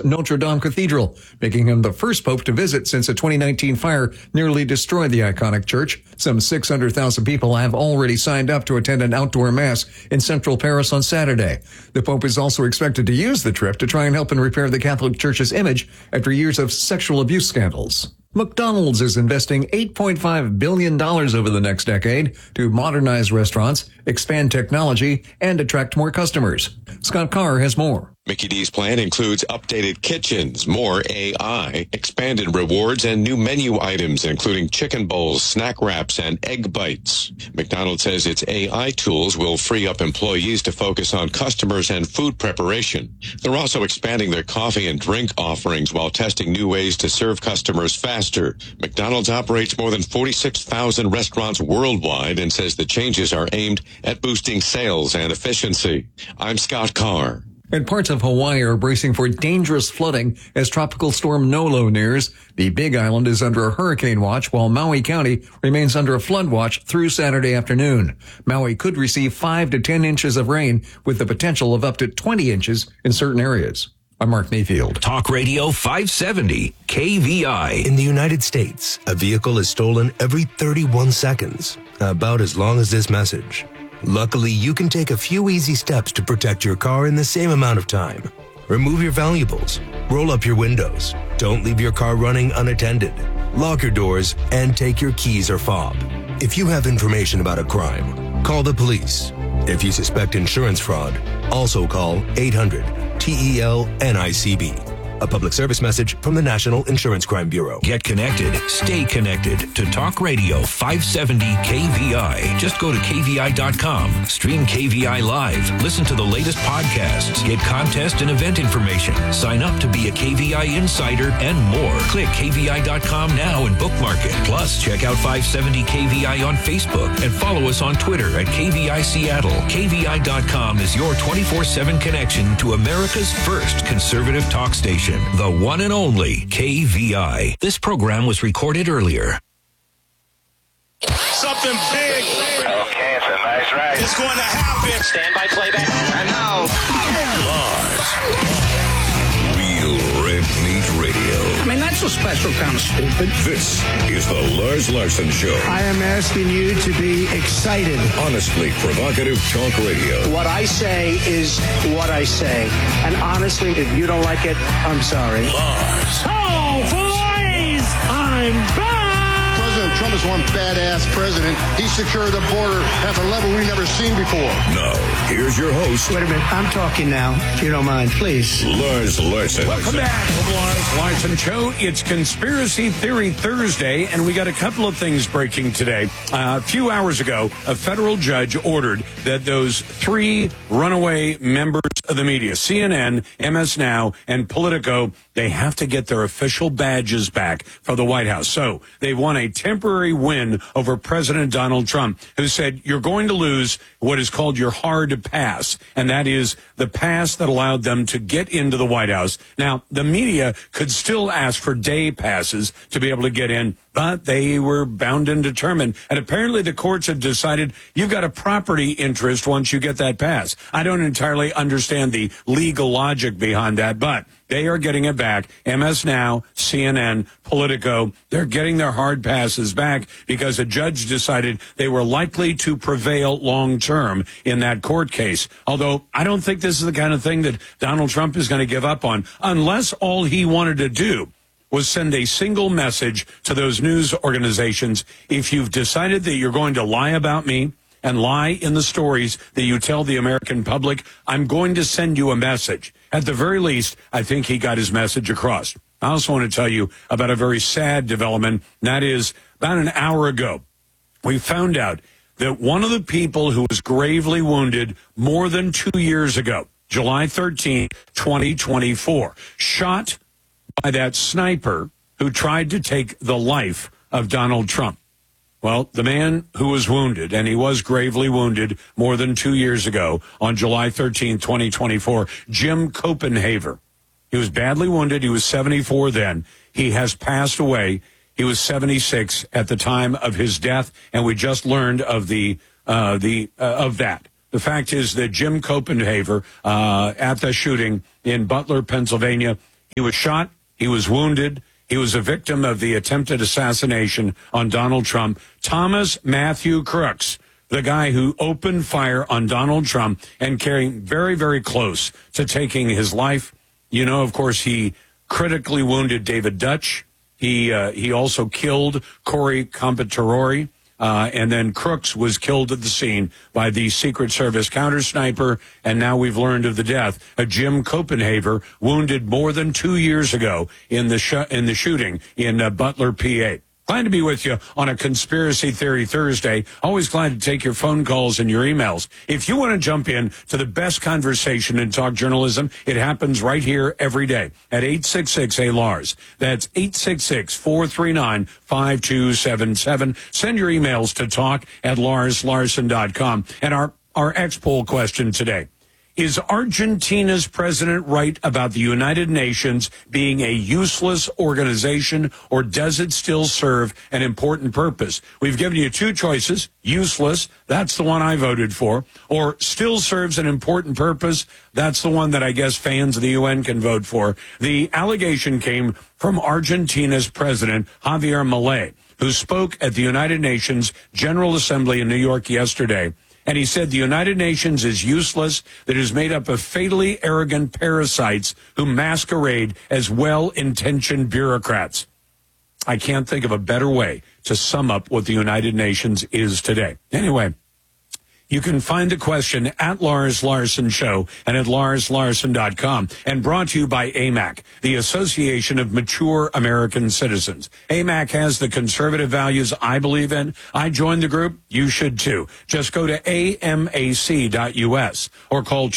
Notre Dame Cathedral, making him the first pope to visit since a 2019 fire nearly destroyed the iconic church. Some 600,000 people have already signed up to attend an outdoor mass in central Paris on Saturday. The pope is also expected to use the trip to try and help and repair the Catholic Church's image after years of sexual abuse scandals. McDonald's is investing $8.5 billion over the next decade to modernize restaurants, expand technology, and attract more customers. Scott Carr has more. Mickey D's plan includes updated kitchens, more AI, expanded rewards, and new menu items, including chicken bowls, snack wraps, and egg bites. McDonald's says its AI tools will free up employees to focus on customers and food preparation. They're also expanding their coffee and drink offerings while testing new ways to serve customers faster. McDonald's operates more than 46,000 restaurants worldwide and says the changes are aimed at boosting sales and efficiency. I'm Scott Carr. And parts of Hawaii are bracing for dangerous flooding as Tropical Storm Nolo nears. The Big Island is under a hurricane watch, while Maui County remains under a flood watch through Saturday afternoon. Maui could receive 5 to 10 inches of rain, with the potential of up to 20 inches in certain areas. I'm Mark Mayfield. Talk Radio 570, KVI. In the United States, a vehicle is stolen every 31 seconds, about as long as this message. Luckily, you can take a few easy steps to protect your car in the same amount of time. Remove your valuables, roll up your windows, don't leave your car running unattended, lock your doors, and take your keys or fob. If you have information about a crime, call the police. If you suspect insurance fraud, also call 800-TEL-NICB. A public service message from the National Insurance Crime Bureau. Get connected. Stay connected to Talk Radio 570 KVI. Just go to KVI.com. Stream KVI live. Listen to the latest podcasts. Get contest and event information. Sign up to be a KVI insider and more. Click KVI.com now and bookmark it. Plus, check out 570 KVI on Facebook and follow us on Twitter at KVI Seattle. KVI.com is your 24/7 connection to America's first conservative talk station. The one and only KVI. This program was recorded earlier. Something big. Okay, it's a nice ride. It's going to happen. Standby playback. And now. Real Red Meat Radio. I mean, that's a special kind of stupid. This is the Lars Larson Show. I am asking you to be excited. Honestly provocative talk radio. What I say is what I say. And honestly, if you don't like it, I'm sorry. Lars. Oh, boys! I'm back! President Trump is one badass president. He secured the border at a level we've never seen before. Now, here's your host. Wait a minute. I'm talking now, if you don't mind, please. Lars Larson. Welcome back to the Lars Larson Show. It's Conspiracy Theory Thursday, and we got a couple of things breaking today. A few hours ago, a federal judge ordered that those 3 runaway members of the media, CNN, MS Now, and Politico, they have to get their official badges back for the White House. So they won a temporary win over President Donald Trump, who said you're going to lose what is called your hard pass, and that is the pass that allowed them to get into the White House. Now, the media could still ask for day passes to be able to get in, but they were bound and determined. And apparently the courts have decided you've got a property interest once you get that pass. I don't entirely understand the legal logic behind that, but they are getting it back. MS Now, CNN, Politico, they're getting their hard passes back because a judge decided they were likely to prevail long term in that court case. Although I don't think this is the kind of thing that Donald Trump is going to give up on, unless all he wanted to do was send a single message to those news organizations. If you've decided that you're going to lie about me and lie in the stories that you tell the American public, I'm going to send you a message. At the very least, I think he got his message across. I also want to tell you about a very sad development. And that is, about an hour ago, we found out that one of the people who was gravely wounded more than 2 years ago, July 13, 2024, shot by that sniper who tried to take the life of Donald Trump. Well, the man who was wounded, and he was gravely wounded more than 2 years ago on July 13, 2024, Jim Copenhaver. He was badly wounded. He was 74 then. He has passed away. He was 76 at the time of his death, and we just learned of that. The fact is that Jim Copenhaver, at the shooting in Butler, Pennsylvania, He was shot. He was wounded. He was a victim of the attempted assassination on Donald Trump. Thomas Matthew Crooks, the guy who opened fire on Donald Trump and came very, very close to taking his life. You know, of course, he critically wounded David Dutch. He also killed Corey Competerori. And then Crooks was killed at the scene by the Secret Service counter sniper. And now we've learned of the death of Jim Copenhaver, wounded more than 2 years ago in the shooting in Butler, PA. Glad to be with you on a Conspiracy Theory Thursday. Always glad to take your phone calls and your emails. If you want to jump in to the best conversation in talk journalism, it happens right here every day at 866-A-LARS. That's 866-439-5277. Send your emails to talk@LarsLarson.com. And our X-Poll question today. Is Argentina's president right about the United Nations being a useless organization, or does it still serve an important purpose? We've given you two choices. Useless, that's the one I voted for, or still serves an important purpose. That's the one that I guess fans of the UN can vote for. The allegation came from Argentina's president, Javier Milei, who spoke at the United Nations General Assembly in New York yesterday. And he said the United Nations is useless, that it is made up of fatally arrogant parasites who masquerade as well-intentioned bureaucrats. I can't think of a better way to sum up what the United Nations is today. Anyway, you can find the question at Lars Larson Show and at LarsLarson.com, and brought to you by AMAC, the Association of Mature American Citizens. AMAC has the conservative values I believe in. I joined the group. You should too. Just go to amac.us or call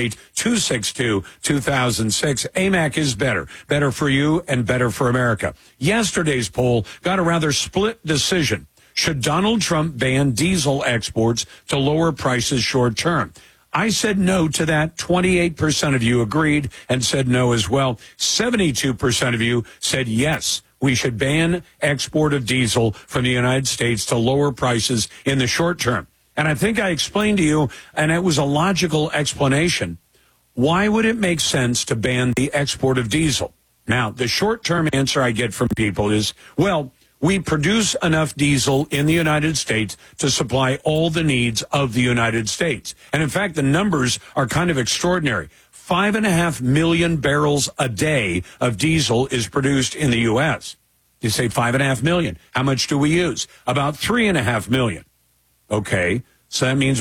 888-262-2006. AMAC is better. Better for you and better for America. Yesterday's poll got a rather split decision. Should Donald Trump ban diesel exports to lower prices short term? I said no to that. 28% of you agreed and said no as well. 72% of you said yes, we should ban export of diesel from the United States to lower prices in the short term. And I think I explained to you, and it was a logical explanation. Why would it make sense to ban the export of diesel? Now, the short-term answer I get from people is, well, we produce enough diesel in the United States to supply all the needs of the United States. And in fact, the numbers are kind of extraordinary. 5.5 million barrels a day of diesel is produced in the U.S. You say 5.5 million. How much do we use? About 3.5 million. Okay, so that means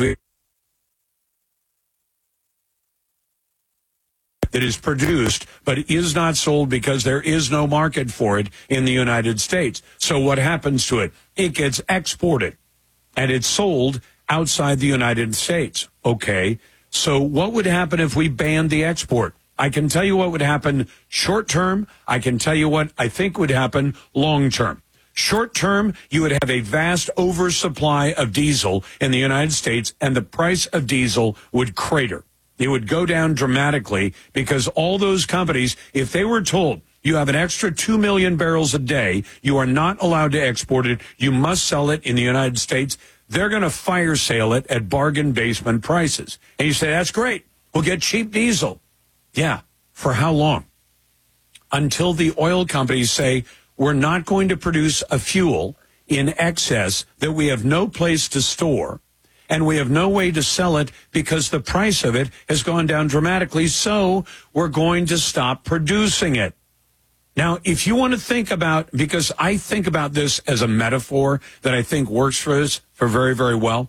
that is produced but is not sold because there is no market for it in the United States. So what happens to it? It gets exported and it's sold outside the United States. Okay, so what would happen if we banned the export? I can tell you what would happen short term. I can tell you what I think would happen long term. Short term, you would have a vast oversupply of diesel in the United States, and the price of diesel would crater. It would go down dramatically because all those companies, if they were told you have an extra 2 million barrels a day, you are not allowed to export it, you must sell it in the United States, they're going to fire sale it at bargain basement prices. And you say, that's great. We'll get cheap diesel. Yeah. For how long? Until the oil companies say, we're not going to produce a fuel in excess that we have no place to store, and we have no way to sell it because the price of it has gone down dramatically, so we're going to stop producing it. Now, if you want to think about, because I think about this as a metaphor that I think works for us for very, very well.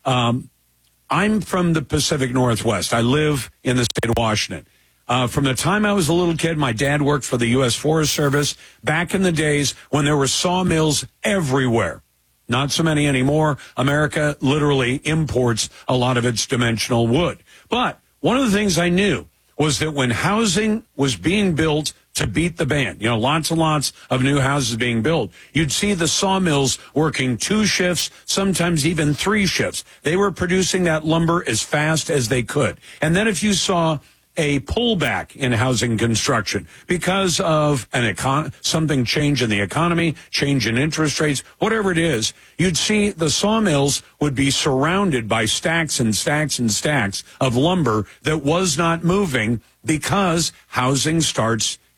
I'm from the Pacific Northwest. I live in the state of Washington. From the time I was a little kid, my dad worked for the U.S. Forest Service back in the days when there were sawmills everywhere. Not so many anymore. America literally imports a lot of its dimensional wood. But one of the things I knew was that when housing was being built to beat the band, lots and lots of new houses being built, you'd see the sawmills working 2 shifts, sometimes even 3 shifts. They were producing that lumber as fast as they could. And then if you saw a pullback in housing construction because of something change in the economy, change in interest rates, whatever it is, you'd see the sawmills would be surrounded by stacks and stacks and stacks of lumber that was not moving because housing starts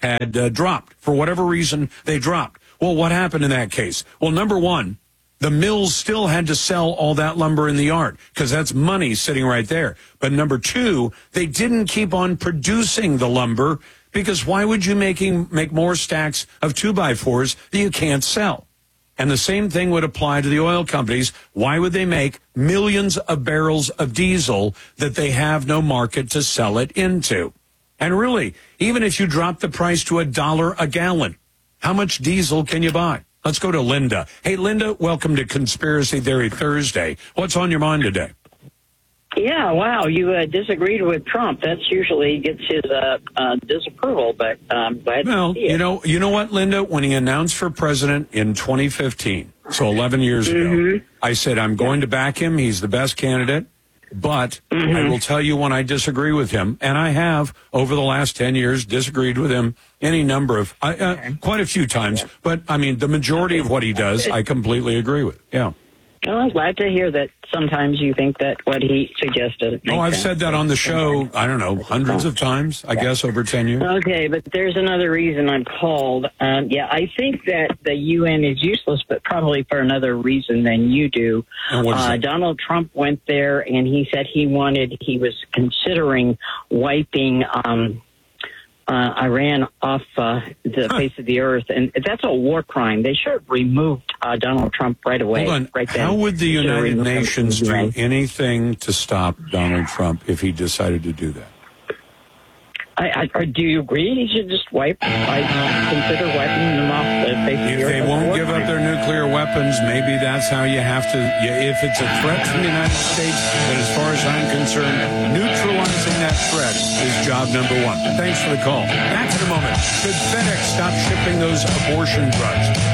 had dropped. For whatever reason, they dropped. Well, what happened in that case? Well, number one, the mills still had to sell all that lumber in the yard because that's money sitting right there. But number two, they didn't keep on producing the lumber because why would you make more stacks of 2x4s that you can't sell? And the same thing would apply to the oil companies. Why would they make millions of barrels of diesel that they have no market to sell it into? And really, even if you drop the price to $1 a gallon, how much diesel can you buy? Let's go to Linda. Hey, Linda, welcome to Conspiracy Theory Thursday. What's on your mind today? Yeah, wow, you disagreed with Trump. That's usually gets his disapproval, but glad to see it. You know what, Linda? When he announced for president in 2015, so 11 years ago, I said, I'm going to back him. He's the best candidate. But I will tell you when I disagree with him, and I have, over the last 10 years, disagreed with him any number of, quite a few times. But, I mean, the majority of what he does, I completely agree with. Yeah. Well, I'm glad to hear that sometimes you think that what he suggested makes I've sense. said that on the show, I don't know, hundreds of times, I guess, over 10 years. Okay, but there's another reason I'm called. I think that the UN is useless, but probably for another reason than you do. And what is that? Donald Trump went there, and he said he was considering wiping Iran off the face of the earth, and that's a war crime. They should have removed Donald Trump right away. Hold on. Right then. How would the United Remove him Nations from the do UN. anything to stop Donald Trump if he decided to do that? Do you agree he should just consider wiping them off the face of the If earth? they won't give up their nuclear weapons, maybe that's how you have to. If it's a threat from the United States, then as far as I'm concerned, neutralizing that threat is job number one. Thanks for the call. Back in a moment. Should FedEx stop shipping those abortion drugs?